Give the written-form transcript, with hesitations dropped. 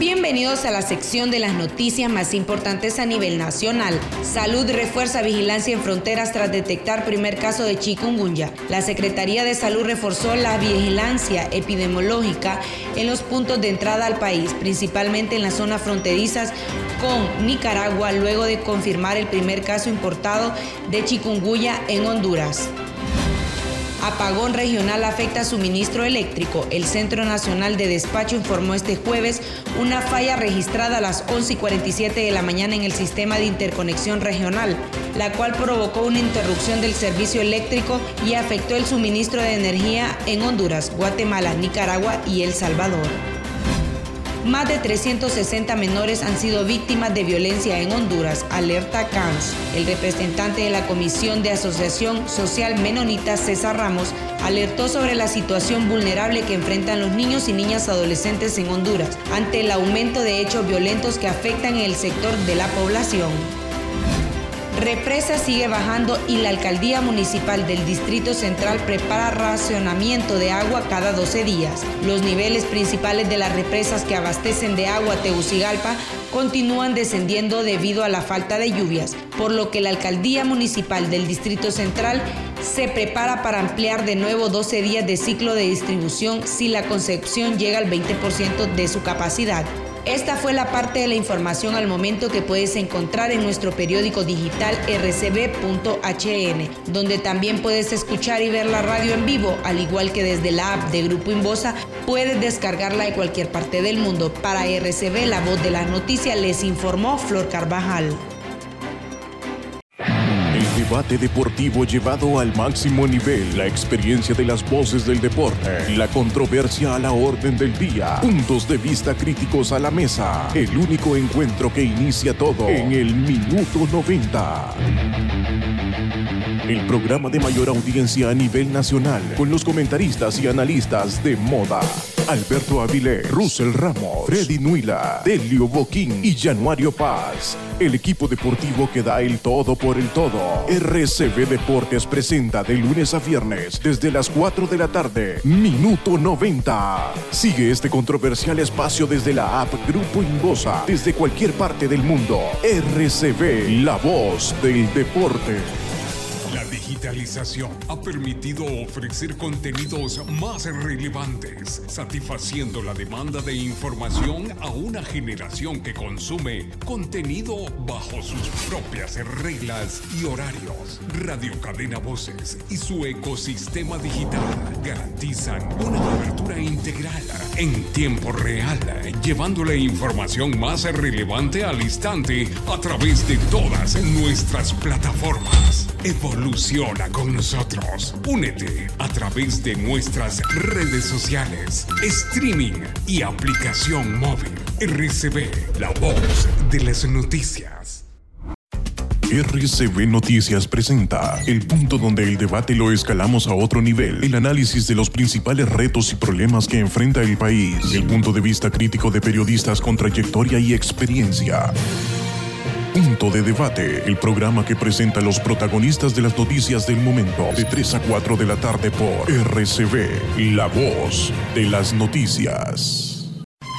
Bienvenidos a la sección de las noticias más importantes a nivel nacional. Salud refuerza vigilancia en fronteras tras detectar primer caso de chikungunya. La Secretaría de Salud reforzó la vigilancia epidemiológica en los puntos de entrada al país, principalmente en las zonas fronterizas con Nicaragua, luego de confirmar el primer caso importado de chikungunya en Honduras. Apagón regional afecta suministro eléctrico. El Centro Nacional de Despacho informó este jueves una falla registrada a las 11:47 de la mañana en el sistema de interconexión regional, la cual provocó una interrupción del servicio eléctrico y afectó el suministro de energía en Honduras, Guatemala, Nicaragua y El Salvador. Más de 360 menores han sido víctimas de violencia en Honduras, alerta CANS. El representante de la Comisión de Asociación Social Menonita, César Ramos, alertó sobre la situación vulnerable que enfrentan los niños y niñas adolescentes en Honduras ante el aumento de hechos violentos que afectan el sector de la población. Represa sigue bajando y la Alcaldía Municipal del Distrito Central prepara racionamiento de agua cada 12 días. Los niveles principales de las represas que abastecen de agua a Tegucigalpa continúan descendiendo debido a la falta de lluvias, por lo que la Alcaldía Municipal del Distrito Central se prepara para ampliar de nuevo 12 días de ciclo de distribución si la Concepción llega al 20% de su capacidad. Esta fue la parte de la información al momento que puedes encontrar en nuestro periódico digital rcb.hn, donde también puedes escuchar y ver la radio en vivo, al igual que desde la app de Grupo Inbosa puedes descargarla de cualquier parte del mundo. Para RCB, la voz de las noticias, les informó Flor Carvajal. El debate deportivo llevado al máximo nivel, la experiencia de las voces del deporte, la controversia a la orden del día, puntos de vista críticos a la mesa, el único encuentro que inicia todo en el Minuto 90. El programa de mayor audiencia a nivel nacional, con los comentaristas y analistas de moda. Alberto Avilés, Russell Ramos, Freddy Nuila, Delio Boquín y Januario Paz. El equipo deportivo que da el todo por el todo. RCB Deportes presenta de lunes a viernes desde las 4 de la tarde, Minuto 90. Sigue este controversial espacio desde la app Grupo Inbosa, desde cualquier parte del mundo. RCB, la voz del deporte. La digitalización ha permitido ofrecer contenidos más relevantes, satisfaciendo la demanda de información a una generación que consume contenido bajo sus propias reglas y horarios. Radio Cadena Voces y su ecosistema digital garantizan una cobertura integral en tiempo real, llevando la información más relevante al instante a través de todas nuestras plataformas. Evoluciona con nosotros. Únete a través de nuestras redes sociales, streaming y aplicación móvil. RCB, la voz de las noticias. RCB Noticias presenta el punto donde el debate lo escalamos a otro nivel, el análisis de los principales retos y problemas que enfrenta el país, el punto de vista crítico de periodistas con trayectoria y experiencia. Punto de Debate, el programa que presenta a los protagonistas de las noticias del momento, de 3 a 4 de la tarde por RCB, la voz de las noticias.